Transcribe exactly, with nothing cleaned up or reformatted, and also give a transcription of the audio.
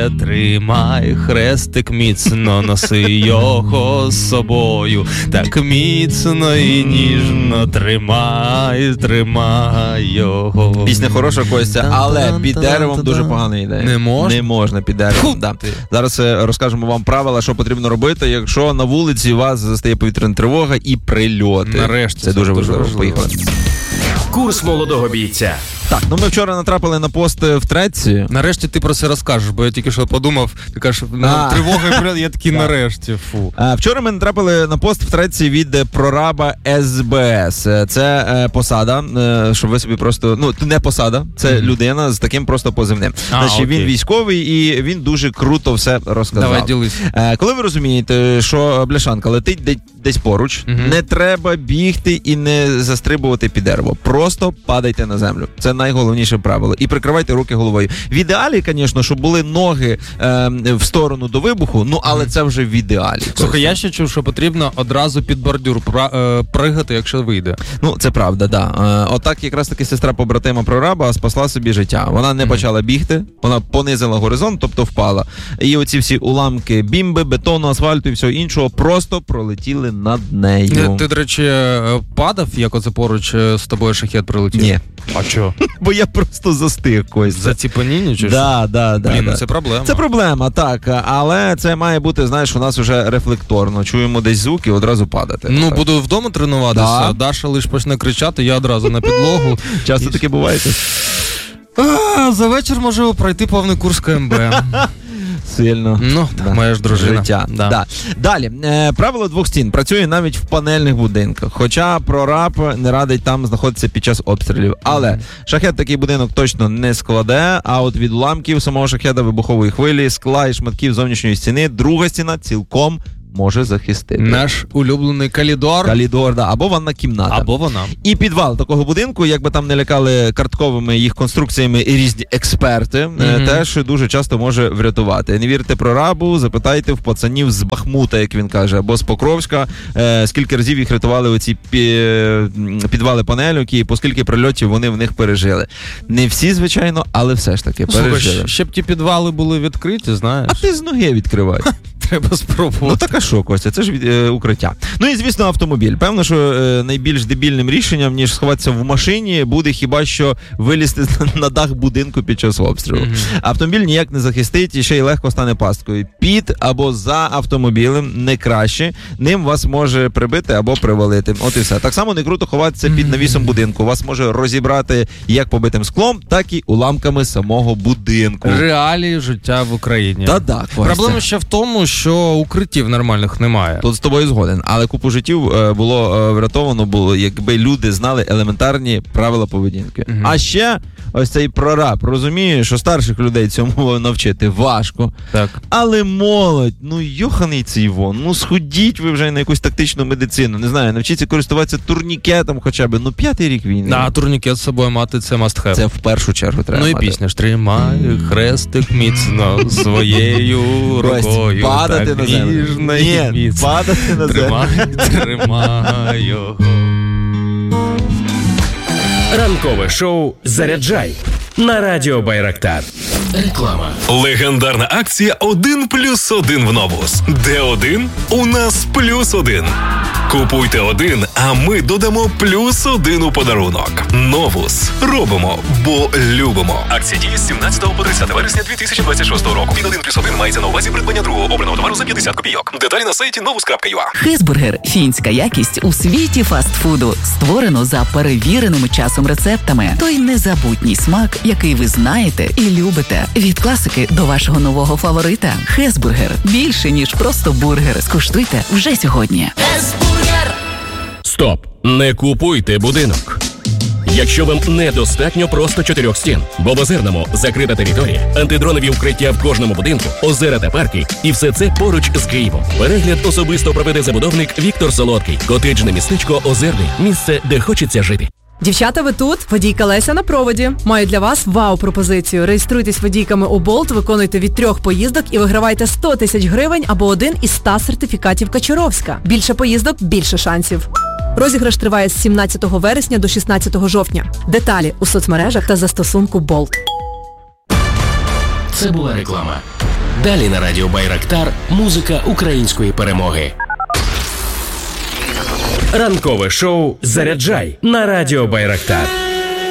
Тримай, тримай, хрестик міцно, носи його з собою. Так міцно і ніжно тримай, тримай його. Пісня хороша, Костя, але під деревом дуже погана ідея. Не можна? Не можна під деревом, да. Зараз розкажемо вам правила, що потрібно робити, якщо на вулиці у вас застає повітряна тривога і прильоти. Нарешті. Це дуже важливо. Поїхали. Курс молодого бійця. Так, ну ми вчора натрапили на пост в Треці. Нарешті ти про це розкажеш, бо я тільки що подумав, ти кажеш, А. тривога, я такий нарешті, фу. А, вчора ми натрапили на пост в Треці від прораба ес бе ес. Це е, посада, е, щоб ви собі просто, ну, не посада, це mm-hmm. людина з таким просто позивним. А, Значить, окей. він військовий і він дуже круто все розказав. Давай, ділись. Е, коли ви розумієте, що бляшанка летить де- десь поруч, Mm-hmm. не треба бігти і не застрибувати під дерево. Просто падайте на землю. Це найголовніше правило. І прикривайте руки головою. В ідеалі, звісно, щоб були ноги е, в сторону до вибуху, ну, але mm-hmm. це вже в ідеалі. Слухай, я ще чув, що потрібно одразу під бордюр пра- е, пригати, якщо вийде. Ну, це правда, да. Е, отак якраз таки сестра побратима прораба спасла собі життя. Вона не mm-hmm. почала бігти, вона понизила горизонт, тобто впала. І оці всі уламки бімби, бетону, асфальту і всього іншого просто пролетіли над нею. Ти, ти, до речі, падав, як оце поруч з тобою шахет прилетів? Ні. А чого? Бо я просто застиг, Костя. Заціпаніння чи що? Да, да, да, Блін, да. ну це проблема. Це проблема, так. Але це має бути, знаєш, у нас уже рефлекторно. Чуємо десь звук і одразу падати. Ну, так. буду вдома тренуватися, Да. Даша лиш почне кричати, я одразу на підлогу. Часто І... таке буває? А, за вечір можу пройти повний курс ка ем бе. Сильно. Ну, так, Да. моя ж дружина. Життя. Да. Да. Далі. Е, правило двох стін працює навіть в панельних будинках. Хоча прораб не радить там знаходитися під час обстрілів. Але mm-hmm. шахет такий будинок точно не складе, а от від уламків самого шахеда, вибухової хвилі, скла і шматків зовнішньої стіни друга стіна цілком може захистити. Наш улюблений калідор. Калідор, да. Або ванна кімната. Або вона. І підвал такого будинку, якби там не лякали картковими їх конструкціями і різні експерти, mm-hmm. теж дуже часто може врятувати. Не вірте прорабу, запитайте в пацанів з Бахмута, як він каже, або з Покровська, е, скільки разів їх рятували оці пі- підвали панельки, і по скільки прильотів вони в них пережили. Не всі, звичайно, але все ж таки пережили. Слухай, щоб ті підвали були відкриті, знаєш. А ти з ноги відкривай. Треба спробувати. Ну так а що, Костя, це ж від, е, укриття. Ну і, звісно, автомобіль. Певно, що е, найбільш дебільним рішенням, ніж сховатися в машині, буде хіба що вилізти на дах будинку під час обстрілу. Mm-hmm. Автомобіль ніяк не захистить і ще й легко стане пасткою. Під або за автомобілем не краще. Ним вас може прибити або привалити. От і все. Так само не круто ховатися під навісом будинку. Вас може розібрати як побитим склом, так і уламками самого будинку. Реалії життя в Україні. Та-да, Костя. Проблема ще в тому, що укриттів нормальних немає. Тут з тобою згоден. Але купу життів е, було е, врятовано, було, якби люди знали елементарні правила поведінки. Uh-huh. А ще ось цей прораб розуміє, що старших людей цьому навчити важко. Так. Але молодь, ну йоханий цей вон, ну сходіть ви вже на якусь тактичну медицину. Не знаю, навчіться користуватися турнікетом хоча б. Ну п'ятий рік війни. Да, турнікет з собою мати це must have. Це в першу чергу треба Ну і мати. Пісня ж тримай хрестик міцно своєю рукою. Падати на землю. Ні, падати на землю. Тримай, тримай його. Ранкове шоу «Заряджай» на радіо Байрактар. Реклама. Легендарна акція один плюс один в Новус. Де один? У нас плюс один. Купуйте один, а ми додамо плюс один у подарунок. Новус. Робимо, бо любимо. Акція діє з сімнадцятого по тридцяте вересня дві тисячі двадцять шостого року. Під один плюс один мається на увазі придбання другого обраного товару за п'ятдесят копійок. Деталі на сайті новус крапка ю а. Хезбургер – фінська якість у світі фастфуду. Створено за перевіреними часом рецептами. Той незабутній смак, який ви знаєте і любите. Від класики до вашого нового фаворита. Хезбургер – більше, ніж просто бургер. Скуштуйте вже сьогодні. Хезбургер! Стоп! Не купуйте будинок. Якщо вам недостатньо просто чотирьох стін, бо в Озерному закрита територія, антидронові укриття в кожному будинку, озера та парки, і все це поруч з Києвом. Перегляд особисто проведе забудовник Віктор Солодкий. Котеджне містечко Озерний. Місце, де хочеться жити. Дівчата, ви тут? Водійка Леся на проводі. Маю для вас вау-пропозицію. Реєструйтесь водійками у Болт, виконуйте від трьох поїздок і вигравайте сто тисяч гривень або один із ста сертифікатів Качуровська. Більше поїздок, більше шансів. Розіграш триває з сімнадцятого вересня до шістнадцятого жовтня. Деталі у соцмережах та застосунку Болт. Це була реклама. Далі на радіо Байрактар музика української перемоги. Ранкове шоу «Заряджай» на радіо Байрактар.